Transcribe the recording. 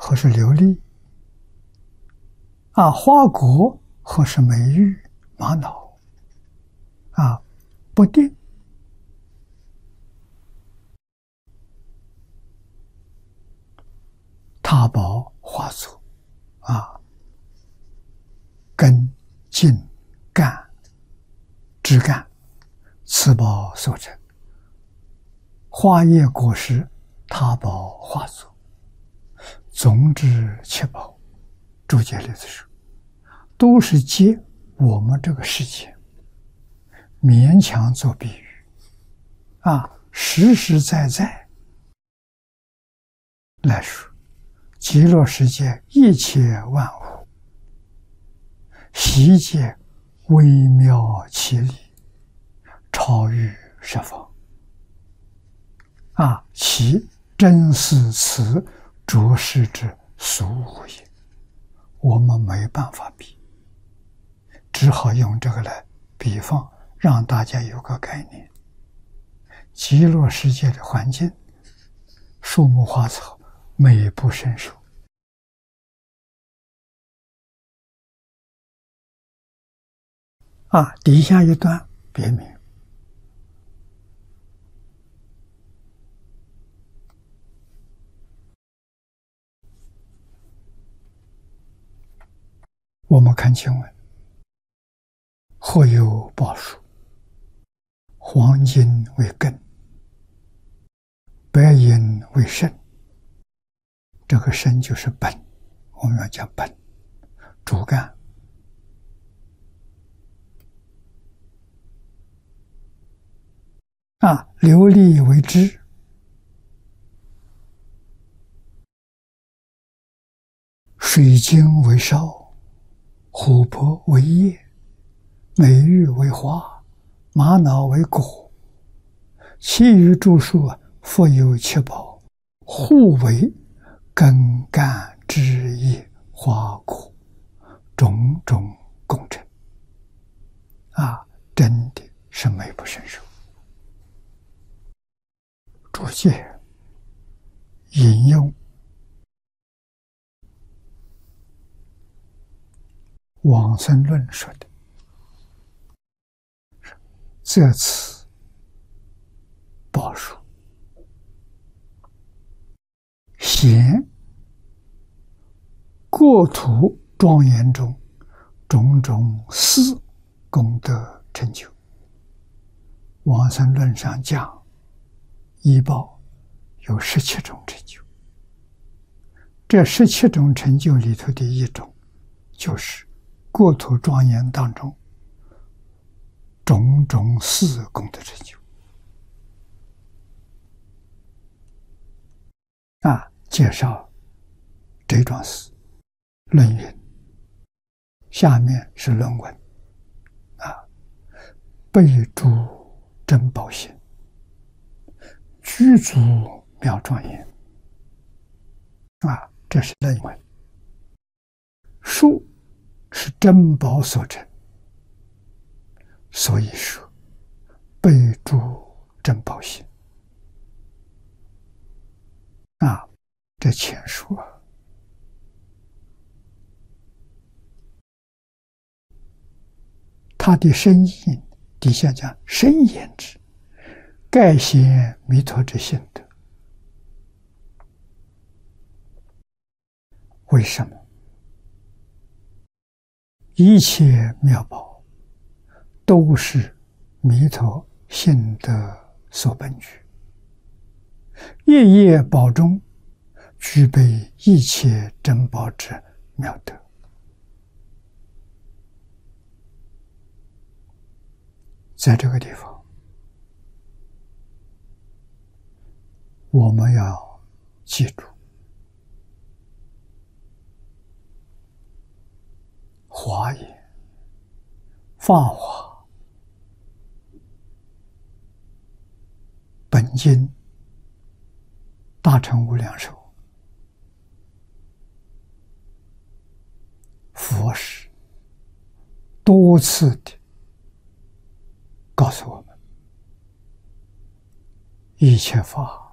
或是琉璃，花果或是美玉、玛瑙，不定。他宝化作根、茎、干、枝干，此宝所成。花叶果实，他宝化作，总之七宝。注解里头说，都是借我们这个世界勉强做比喻，实实在在来说，极乐世界一切万物，悉皆微妙其理，超于十方。其真实此着实之俗无也。我们没办法比，只好用这个来比方，让大家有个概念。极乐世界的环境，树木花草美不胜收。底下一段别名。我们看经文，或有宝树，黄金为根，白银为肾。这个肾就是本，我们要讲本，主干。琉璃为枝，水晶为梢，琥珀为叶，美玉为花，玛瑙为果。其余诸树复有七宝，互为根干枝叶花果，种种共成。真的是美不胜收。注解引用往生论说的，这次宝树显国土庄严中种种四功德成就。往生论上讲，医报有17种成就，这17种成就里头的一种，就是国土庄严当中种种四功德成就。介绍这桩事论云，下面是论文备注珍宝行，具足妙庄严。这是论文。树是珍宝所成，所以说备注珍宝行。这前述他的深意底下讲深言之，盖显弥陀之性德。为什么？一切妙宝都是弥陀性德所本具，夜夜宝中具备一切珍宝之妙德。在这个地方，我们要记住，华严、法华、本经、大乘无量寿，佛是多次的告诉我们，一切法